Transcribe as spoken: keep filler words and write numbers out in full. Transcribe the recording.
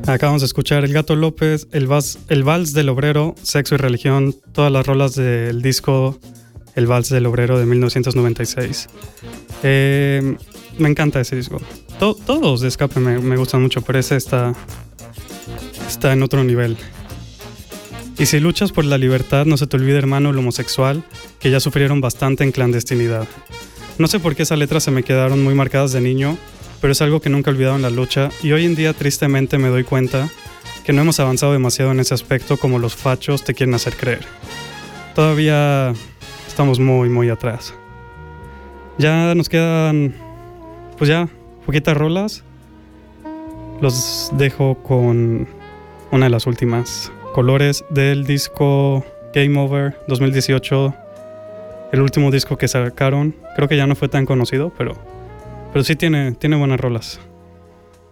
Acabamos de escuchar El Gato López, el, Vals, el Vals del Obrero, Sexo y Religión, todas las rolas del disco El Vals del Obrero de mil novecientos noventa y seis. Eh, me encanta ese disco. To, todos los de Escape me, me gustan mucho, pero ese está, está en otro nivel. Y si luchas por la libertad, no se te olvide, hermano, el homosexual, que ya sufrieron bastante en clandestinidad. No sé por qué esas letras se me quedaron muy marcadas de niño, pero es algo que nunca he olvidado en la lucha, y hoy en día tristemente me doy cuenta que no hemos avanzado demasiado en ese aspecto como los fachos te quieren hacer creer. Todavía estamos muy, muy atrás. Ya nos quedan, pues ya, poquitas rolas. Los dejo con una de las últimas, Colores, del disco Game Over dos mil dieciocho, el último disco que sacaron. Creo que ya no fue tan conocido, pero, pero sí tiene, tiene buenas rolas.